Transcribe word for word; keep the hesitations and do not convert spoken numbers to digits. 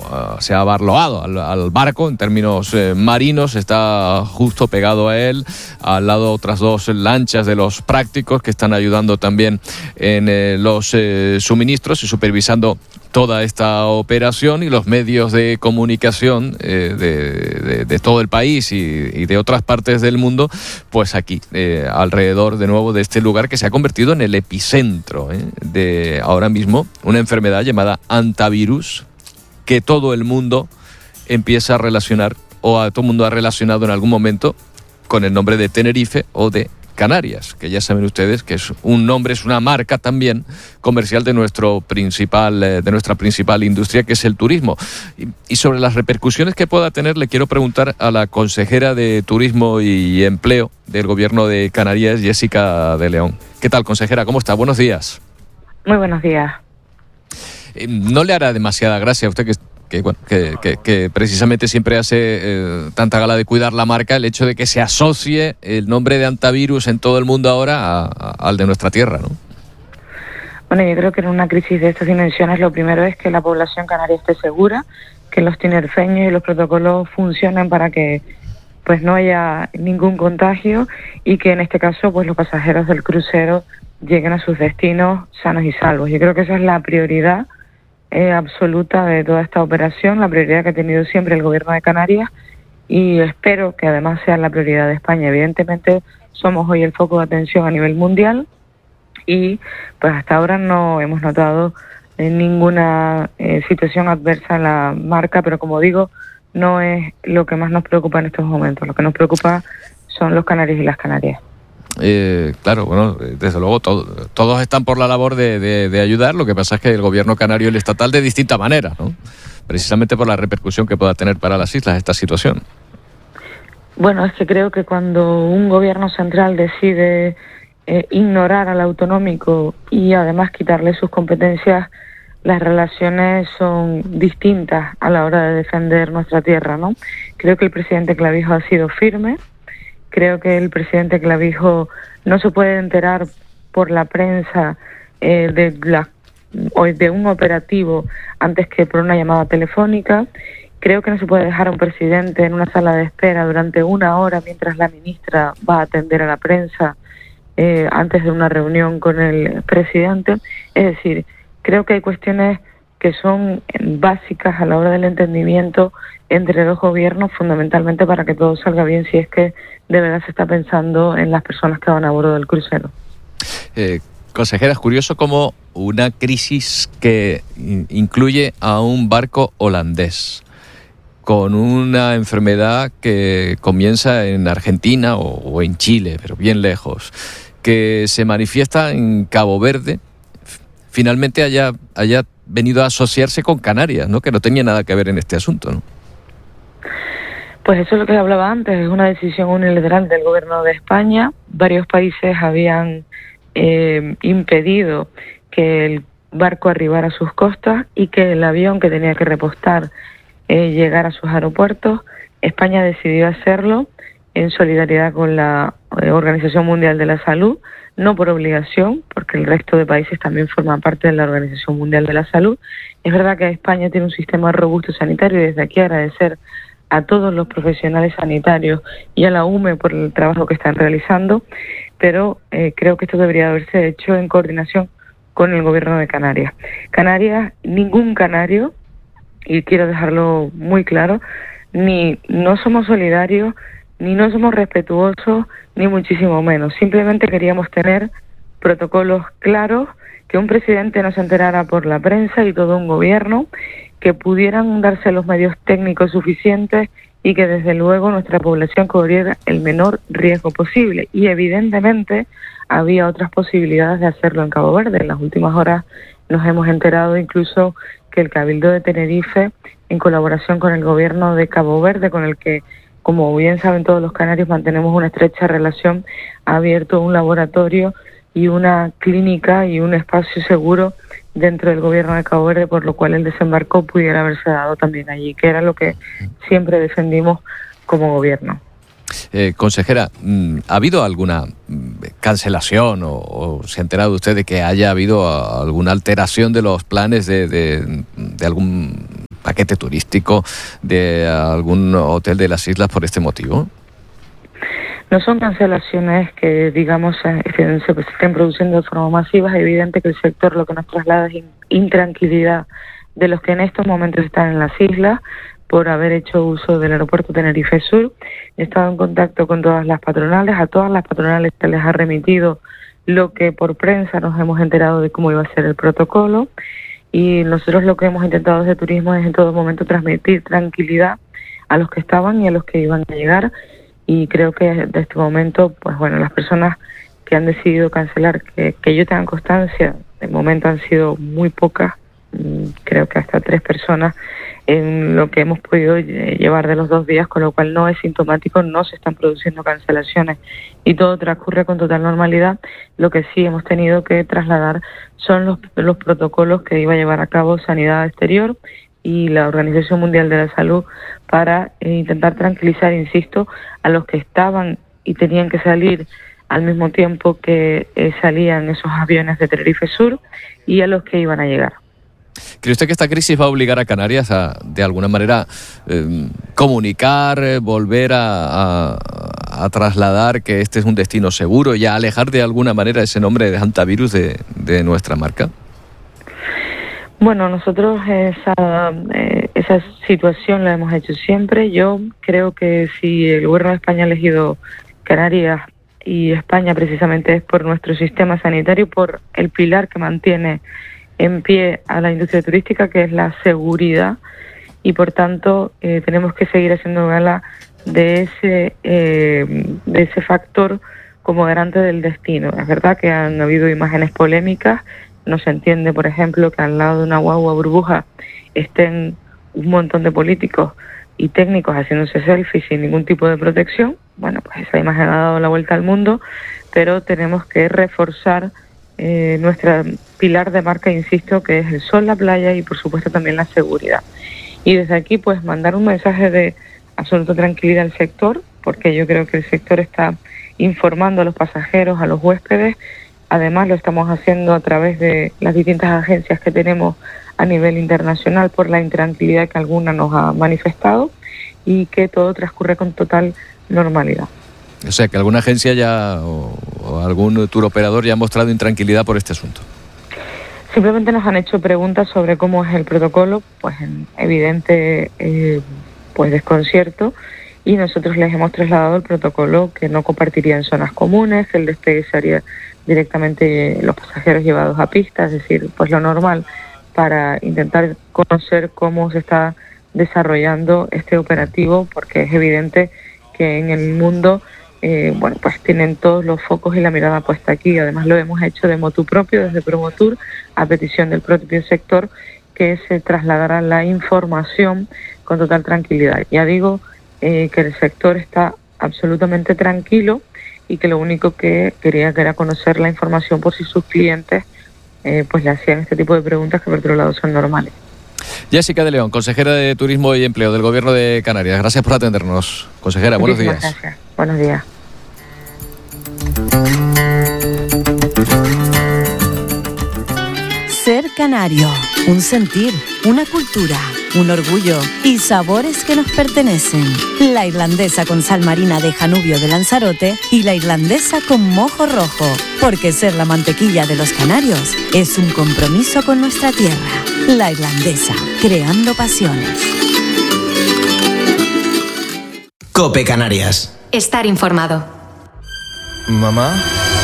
uh, se ha barloado al, al barco en términos eh, marinos, está justo pegado a él, al lado otras dos lanchas de los prácticos que están ayudando también en eh, los eh, suministros y supervisando toda esta operación, y los medios de comunicación eh, de, de, de todo el país y, y de otras partes del mundo, pues aquí, eh, alrededor de nuevo de este lugar que se ha convertido en el epicentro eh, de ahora mismo una enfermedad llamada hantavirus, que todo el mundo empieza a relacionar, o a todo el mundo ha relacionado en algún momento con el nombre de Tenerife o de Canarias, que ya saben ustedes que es un nombre, es una marca también comercial de nuestro principal, de nuestra principal industria, que es el turismo. Y, y sobre las repercusiones que pueda tener, le quiero preguntar a la consejera de Turismo y Empleo del Gobierno de Canarias, Jessica de León. ¿Qué tal, consejera? ¿Cómo está? Buenos días. Muy buenos días. Eh, ¿No le hará demasiada gracia a usted que Que, bueno, que, que, que precisamente siempre hace eh, tanta gala de cuidar la marca, el hecho de que se asocie el nombre de hantavirus en todo el mundo ahora a, a, al de nuestra tierra, ¿no? Bueno, yo creo que en una crisis de estas dimensiones lo primero es que la población canaria esté segura, que los tinerfeños y los protocolos funcionen para que pues no haya ningún contagio, y que en este caso pues los pasajeros del crucero lleguen a sus destinos sanos y salvos. Yo creo que esa es la prioridad Eh, absoluta de toda esta operación, la prioridad que ha tenido siempre el Gobierno de Canarias, y espero que además sea la prioridad de España. Evidentemente somos hoy el foco de atención a nivel mundial y pues hasta ahora no hemos notado eh, ninguna eh, situación adversa en la marca, pero como digo, no es lo que más nos preocupa en estos momentos. Lo que nos preocupa son los canarios y las canarias. Eh, claro, bueno, desde luego todo, todos están por la labor de, de, de ayudar. Lo que pasa es que el gobierno canario y el estatal de distinta manera, ¿no? Precisamente por la repercusión que pueda tener para las islas esta situación. Bueno, es que creo que cuando un gobierno central decide eh, ignorar al autonómico y además quitarle sus competencias, las relaciones son distintas a la hora de defender nuestra tierra, ¿no? Creo que el presidente Clavijo ha sido firme. Creo que el presidente Clavijo no se puede enterar por la prensa eh, de, la, de un operativo antes que por una llamada telefónica. Creo que no se puede dejar a un presidente en una sala de espera durante una hora mientras la ministra va a atender a la prensa eh, antes de una reunión con el presidente. Es decir, creo que hay cuestiones que son básicas a la hora del entendimiento entre los gobiernos, fundamentalmente para que todo salga bien, si es que de verdad se está pensando en las personas que van a bordo del crucero. Eh, consejera, es curioso cómo una crisis que incluye a un barco holandés con una enfermedad que comienza en Argentina o, o en Chile, pero bien lejos, que se manifiesta en Cabo Verde, finalmente haya, haya venido a asociarse con Canarias, ¿no? Que no tenía nada que ver en este asunto, ¿no? Pues eso es lo que hablaba antes, es una decisión unilateral del Gobierno de España. Varios países habían eh, impedido que el barco arribara a sus costas y que el avión que tenía que repostar eh, llegara a sus aeropuertos. España decidió hacerlo en solidaridad con la eh, Organización Mundial de la Salud, no por obligación, porque el resto de países también forman parte de la Organización Mundial de la Salud. Es verdad que España tiene un sistema robusto sanitario, y desde aquí agradecer a todos los profesionales sanitarios y a la U M E por el trabajo que están realizando, pero eh, creo que esto debería haberse hecho en coordinación con el Gobierno de Canarias. Canarias, ningún canario, y quiero dejarlo muy claro, ni no somos solidarios, ni no somos respetuosos, ni muchísimo menos. Simplemente queríamos tener protocolos claros, que un presidente no se enterara por la prensa y todo un gobierno, que pudieran darse los medios técnicos suficientes y que desde luego nuestra población corriera el menor riesgo posible. Y evidentemente había otras posibilidades de hacerlo en Cabo Verde. En las últimas horas nos hemos enterado incluso que el Cabildo de Tenerife, en colaboración con el gobierno de Cabo Verde, con el que, como bien saben todos los canarios, mantenemos una estrecha relación, ha abierto un laboratorio y una clínica y un espacio seguro dentro del gobierno de Cabo Verde, por lo cual el desembarco pudiera haberse dado también allí, que era lo que siempre defendimos como gobierno. Eh, consejera, ¿ha habido alguna cancelación o, o se ha enterado usted de que haya habido alguna alteración de los planes de, de, de algún paquete turístico de algún hotel de las islas por este motivo? No son cancelaciones que, digamos, se estén produciendo de forma masiva. Es evidente que el sector lo que nos traslada es intranquilidad de los que en estos momentos están en las islas por haber hecho uso del aeropuerto Tenerife Sur. He estado en contacto con todas las patronales, a todas las patronales se les ha remitido lo que por prensa nos hemos enterado de cómo iba a ser el protocolo, y nosotros lo que hemos intentado desde turismo es en todo momento transmitir tranquilidad a los que estaban y a los que iban a llegar. Y creo que desde este momento, pues bueno, las personas que han decidido cancelar, que, que yo tenga constancia, de momento han sido muy pocas, creo que hasta tres personas en lo que hemos podido llevar de los dos días, con lo cual no es sintomático, no se están produciendo cancelaciones y todo transcurre con total normalidad. Lo que sí hemos tenido que trasladar son los, los protocolos que iba a llevar a cabo Sanidad Exterior y la Organización Mundial de la Salud para eh, intentar tranquilizar, insisto, a los que estaban y tenían que salir al mismo tiempo que eh, salían esos aviones de Tenerife Sur y a los que iban a llegar. ¿Cree usted que esta crisis va a obligar a Canarias a, de alguna manera, eh, comunicar, eh, volver a, a, a trasladar que este es un destino seguro y a alejar de alguna manera ese nombre de hantavirus de, de nuestra marca? Bueno, nosotros esa, eh, esa situación la hemos hecho siempre. Yo creo que si el gobierno de España ha elegido Canarias y España precisamente es por nuestro sistema sanitario, por el pilar que mantiene en pie a la industria turística, que es la seguridad, y por tanto eh, tenemos que seguir haciendo gala de ese, eh, de ese factor como garante del destino. Es verdad que han habido imágenes polémicas. No se entiende, por ejemplo, que al lado de una guagua burbuja estén un montón de políticos y técnicos haciéndose selfies sin ningún tipo de protección. Bueno, pues esa imagen ha dado la vuelta al mundo, pero tenemos que reforzar eh, nuestra pilar de marca, insisto, que es el sol, la playa y por supuesto también la seguridad. Y desde aquí pues mandar un mensaje de absoluta tranquilidad al sector, porque yo creo que el sector está informando a los pasajeros, a los huéspedes. Además lo estamos haciendo a través de las distintas agencias que tenemos a nivel internacional por la intranquilidad que alguna nos ha manifestado, y que todo transcurre con total normalidad. O sea, que alguna agencia ya o, o algún tour operador ya ha mostrado intranquilidad por este asunto. Simplemente nos han hecho preguntas sobre cómo es el protocolo, pues en evidente eh, pues desconcierto, y nosotros les hemos trasladado el protocolo, que no compartirían zonas comunes, que el despegue se haría directamente los pasajeros llevados a pista, es decir, pues lo normal para intentar conocer cómo se está desarrollando este operativo, porque es evidente que en el mundo eh, bueno, pues tienen todos los focos y la mirada puesta aquí. Además lo hemos hecho de motu propio desde Promotur, a petición del propio sector, que se trasladará la información con total tranquilidad. Ya digo eh, que el sector está absolutamente tranquilo y que lo único que quería que era conocer la información por si sus clientes eh, pues le hacían este tipo de preguntas, que por otro lado son normales. Jessica de León, consejera de Turismo y Empleo del Gobierno de Canarias. Gracias por atendernos, consejera. Buenos días. Gracias. Buenos días. Ser canario, un sentir, una cultura, un orgullo y sabores que nos pertenecen. La irlandesa con sal marina de Janubio de Lanzarote y la irlandesa con mojo rojo, porque ser la mantequilla de los canarios es un compromiso con nuestra tierra. La irlandesa, creando pasiones. COPE Canarias. Estar informado. Mamá.